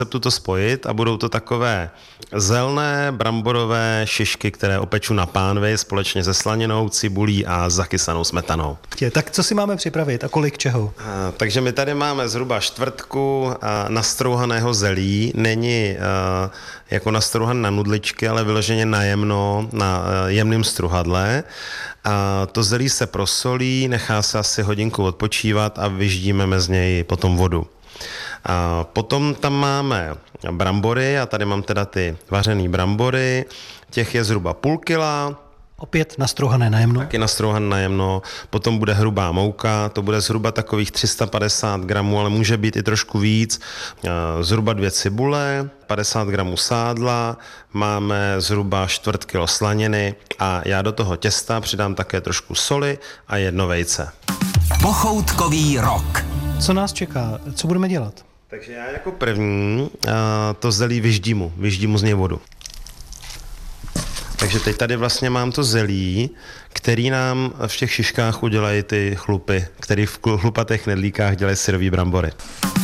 to spojit a budou to takové zelné bramborové šišky, které opeču na pánvi společně se slaninou, cibulí a zakysanou smetanou. Tak co si máme připravit a kolik čeho? Takže my tady máme zhruba čtvrtku nastrouhaného zelí. Není jako nastrouhan na nudličky, ale vyloženě najemno na jemném struhadle. A to zelí se prosolí, nechá se asi hodinku odpočívat a vyždíme z něj potom vodu. A potom tam máme brambory, a tady mám teda ty vařený brambory, těch je zhruba půl kila. Opět nastrouhané najemno. Taky nastrouhané najemno, potom bude hrubá mouka, to bude zhruba takových 350 gramů, ale může být i trošku víc, zhruba 2 cibule, 50 gramů sádla, máme zhruba 1/4 kilo slaniny a já do toho těsta přidám také trošku soli a 1 vejce. Pochoutkový rok. Co nás čeká? Co budeme dělat? Takže já jako první to zelí vyždímu z něj vodu. Takže teď tady vlastně mám to zelí, který nám v těch šiškách udělají ty chlupy, který v chlupatých knedlíkách dělají syrový brambory.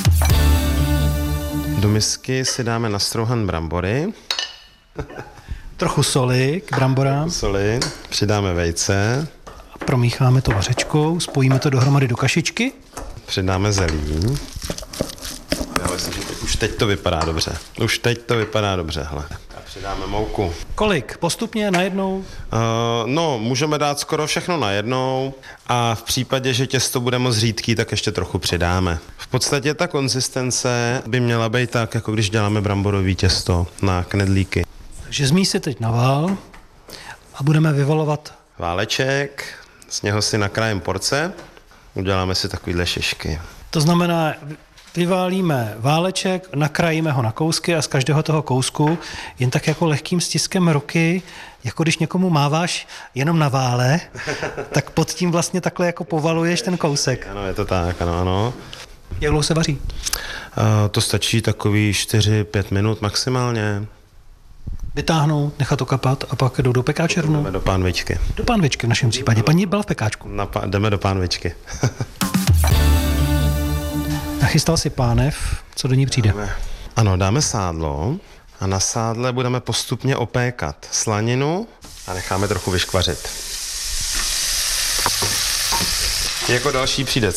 Do misky si dáme nastrouhan brambory. Trochu soli k bramborám. Soli, přidáme vejce. A promícháme to vařečkou, spojíme to dohromady do kašičky. Přidáme zelí. Já myslím, že už teď to vypadá dobře. Hele. A přidáme mouku. Kolik? Postupně, najednou? Můžeme dát skoro všechno najednou a v případě, že těsto bude moc řídký, tak ještě trochu přidáme. V podstatě ta konzistence by měla být tak, jako když děláme bramborový těsto na knedlíky. Takže zmísit teď na vál a budeme vyvalovat Váleček, z něho si nakrájeme porce, uděláme si takovýhle šišky. To znamená, vyválíme váleček, nakrájíme ho na kousky a z každého toho kousku jen tak jako lehkým stiskem ruky, jako když někomu máváš jenom na vále, tak pod tím vlastně takhle jako povaluješ ten kousek. Ano, je to tak, ano. Jak dlouho se vaří? To stačí takový 4-5 minut maximálně. Vytáhnout, nechat to kapat a pak jdou do pekáčernu? Jdeme do pánvičky. Do pánvičky v našem případě. Paní byla v pekáčku. Jdeme do pánvičky. Nachystal si pánev, co do ní přijde? Ano, dáme sádlo a na sádle budeme postupně opékat slaninu a necháme trochu vyškvařit. Jako další přijde